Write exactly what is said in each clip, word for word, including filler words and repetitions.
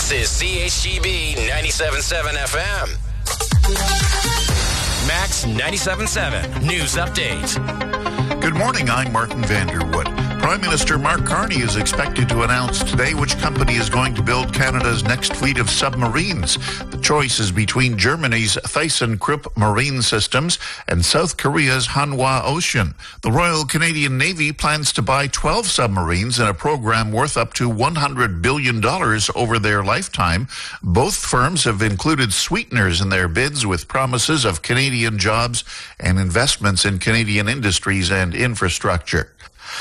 This is C H G B ninety-seven point seven F M. Max ninety-seven point seven News Update. Good morning, I'm Martin Vanderwood. Prime Minister Mark Carney is expected to announce today which company is going to build Canada's next fleet of submarines. The choice is between Germany's ThyssenKrupp Marine Systems and South Korea's Hanwha Ocean. The Royal Canadian Navy plans to buy twelve submarines in a program worth up to one hundred billion dollars over their lifetime. Both firms have included sweeteners in their bids with promises of Canadian jobs and investments in Canadian industries and infrastructure.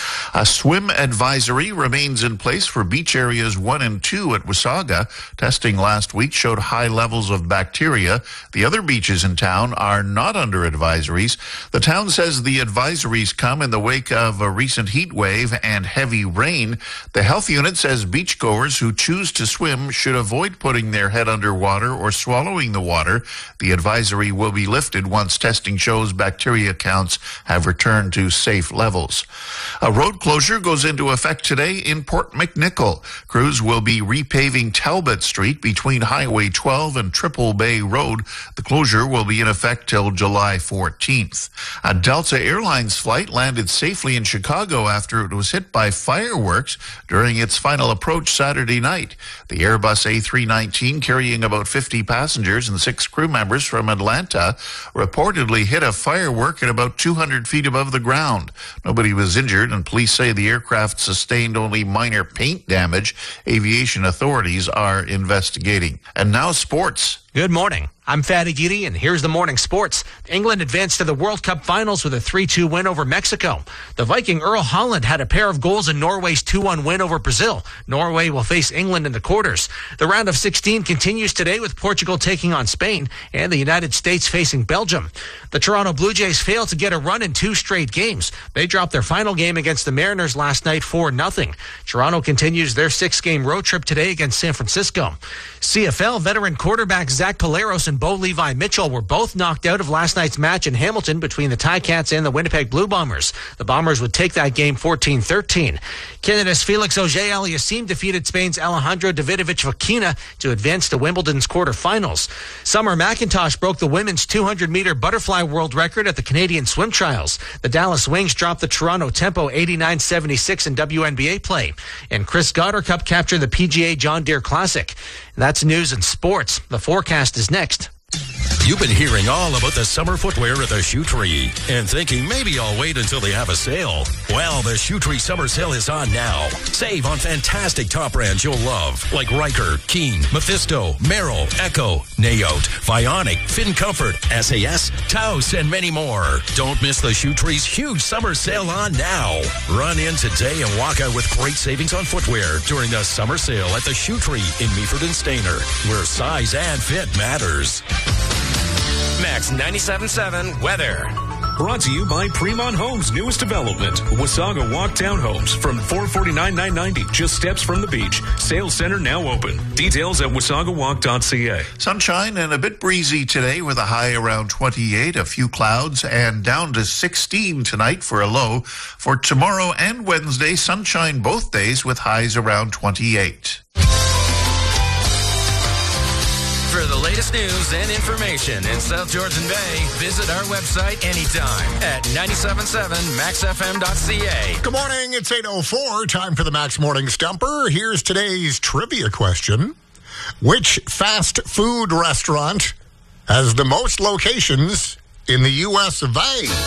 A swim advisory remains in place for beach areas one and two at Wasaga. Testing last week showed high levels of bacteria. The other beaches in town are not under advisories. The town says the advisories come in the wake of a recent heat wave and heavy rain. The health unit says beachgoers who choose to swim should avoid putting their head underwater or swallowing the water. The advisory will be lifted once testing shows bacteria counts have returned to safe levels. A road closure goes into effect today in Port McNicoll. Crews will be repaving Talbot Street between Highway twelve and Triple Bay Road. The closure will be in effect till July fourteenth. A Delta Airlines flight landed safely in Chicago after it was hit by fireworks during its final approach Saturday night. The Airbus A three nineteen, carrying about fifty passengers and six crew members from Atlanta, reportedly hit a firework at about two hundred feet above the ground. Nobody was injured, and police say the aircraft sustained only minor paint damage. Aviation authorities are investigating. And now sports. Good morning. I'm Fatty Giddy, and here's the morning sports. England advanced to the World Cup finals with a three two win over Mexico. The Viking Earl Haaland had a pair of goals in Norway's two one win over Brazil. Norway will face England in the quarters. The round of sixteen continues today with Portugal taking on Spain and the United States facing Belgium. The Toronto Blue Jays failed to get a run in two straight games. They dropped their final game against the Mariners last night four nothing. Toronto continues their six-game road trip today against San Francisco. C F L veteran quarterback Zach Paleros and Bo Levi Mitchell were both knocked out of last night's match in Hamilton between the Ticats and the Winnipeg Blue Bombers. The Bombers would take that game fourteen thirteen. Canada's Felix Auger-Aliassime defeated Spain's Alejandro Davidovich Fokina to advance to Wimbledon's quarterfinals. Summer McIntosh broke the women's two hundred meter butterfly world record at the Canadian Swim Trials. The Dallas Wings dropped the Toronto Tempo eighty-nine seventy-six in W N B A play. And Chris Goddard Cup captured the P G A John Deere Classic. That's news and sports. The forecast is next. You've been hearing all about the summer footwear at the Shoe Tree and thinking maybe I'll wait until they have a sale. Well, the Shoe Tree summer sale is on now. Save on fantastic top brands you'll love like Riker, Keen, Mephisto, Merrill, Echo, Naote, Vionic, Fin Comfort, S A S, Taos, and many more. Don't miss the Shoe Tree's huge summer sale on now. Run in today and walk out with great savings on footwear during the summer sale at the Shoe Tree in Meaford and Stayner, where size and fit matters. Max ninety-seven point seven weather. Brought to you by Fremont Homes' newest development, Wasaga Walk Townhomes, from four forty-nine nine ninety, just steps from the beach. Sales center now open. Details at wasaga walk dot c a. Sunshine and a bit breezy today with a high around twenty-eight, a few clouds, and down to sixteen tonight for a low. For tomorrow and Wednesday, sunshine both days with highs around twenty-eight. For the latest news and information in South Georgian Bay, visit our website anytime at ninety-seven point seven max f m dot c a. Good morning. It's eight oh four. Time for the Max Morning Stumper. Here's today's trivia question. Which fast food restaurant has the most locations in the U S of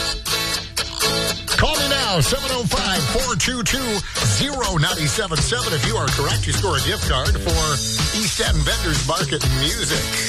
A? Call me now, seven oh five, four two two, oh nine seven seven. If you are correct, you score a gift card for East End Vendors Market and Music.